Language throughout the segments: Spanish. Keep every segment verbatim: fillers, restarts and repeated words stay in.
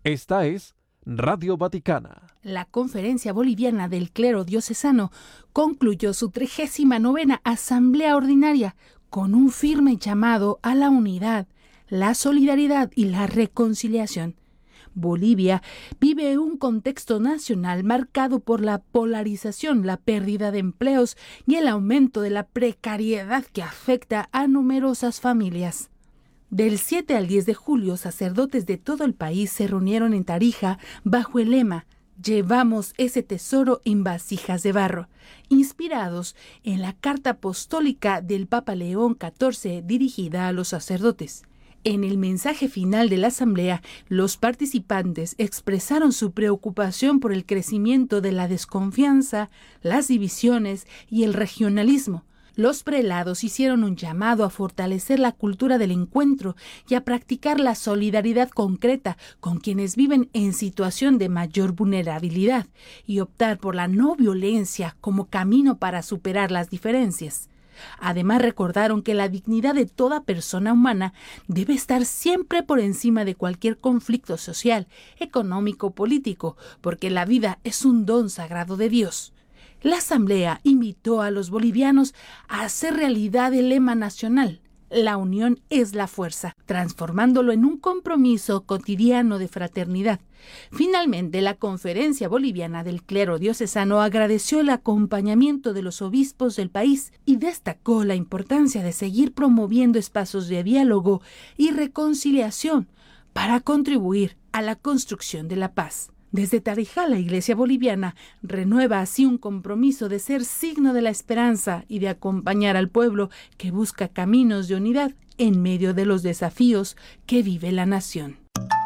Esta es Radio Vaticana. La Conferencia Boliviana del Clero Diocesano concluyó su trigésima novena Asamblea Ordinaria con un firme llamado a la unidad, la solidaridad y la reconciliación. Bolivia vive un contexto nacional marcado por la polarización, la pérdida de empleos y el aumento de la precariedad que afecta a numerosas familias. Del siete al diez de julio, sacerdotes de todo el país se reunieron en Tarija bajo el lema «Llevamos ese tesoro en vasijas de barro», inspirados en la carta apostólica del Papa León catorce dirigida a los sacerdotes. En el mensaje final de la asamblea, los participantes expresaron su preocupación por el crecimiento de la desconfianza, las divisiones y el regionalismo. Los prelados hicieron un llamado a fortalecer la cultura del encuentro y a practicar la solidaridad concreta con quienes viven en situación de mayor vulnerabilidad y optar por la no violencia como camino para superar las diferencias. Además, recordaron que la dignidad de toda persona humana debe estar siempre por encima de cualquier conflicto social, económico o político, porque la vida es un don sagrado de Dios. La Asamblea invitó a los bolivianos a hacer realidad el lema nacional: la unión es la fuerza, transformándolo en un compromiso cotidiano de fraternidad. Finalmente, la Conferencia Boliviana del Clero Diocesano agradeció el acompañamiento de los obispos del país y destacó la importancia de seguir promoviendo espacios de diálogo y reconciliación para contribuir a la construcción de la paz. Desde Tarija, la Iglesia boliviana renueva así un compromiso de ser signo de la esperanza y de acompañar al pueblo que busca caminos de unidad en medio de los desafíos que vive la nación.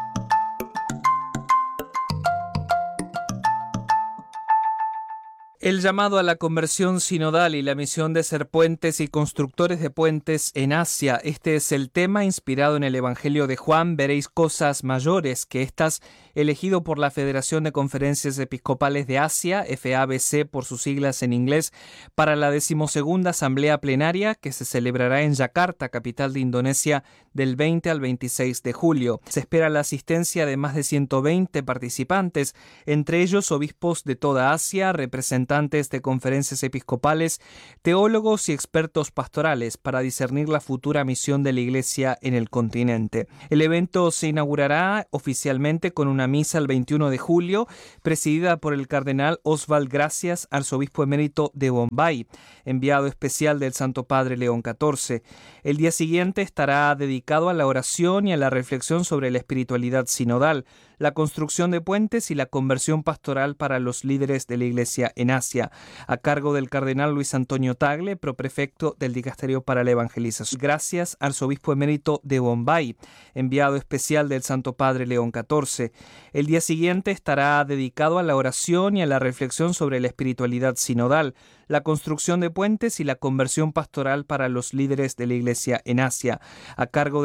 El llamado a la conversión sinodal y la misión de ser puentes y constructores de puentes en Asia. Este es el tema inspirado en el Evangelio de Juan. Veréis cosas mayores que estas, elegido por la Federación de Conferencias Episcopales de Asia, F A B C por sus siglas en inglés, para la decimosegunda Asamblea Plenaria que se celebrará en Yakarta, capital de Indonesia, del veinte al veintiséis de julio. Se espera la asistencia de más de ciento veinte participantes, entre ellos obispos de toda Asia, representantes de conferencias episcopales, teólogos y expertos pastorales para discernir la futura misión de la Iglesia en el continente. El evento se inaugurará oficialmente con una misa el veintiuno de julio, presidida por el cardenal Oswald Gracias, arzobispo emérito de Bombay, enviado especial del Santo Padre León catorce. El día siguiente estará dedicado a la oración y a la reflexión sobre la espiritualidad sinodal, la construcción de puentes y la conversión pastoral para los líderes de la Iglesia en Asia, a cargo del cardenal Luis Antonio Tagle, proprefecto del Dicasterio para la Evangelización. Gracias, arzobispo emérito de Bombay, enviado especial del Santo Padre León catorce. El día siguiente estará dedicado a la oración y a la reflexión sobre la espiritualidad sinodal, la construcción de puentes y la conversión pastoral para los líderes de la Iglesia en Asia, a cargo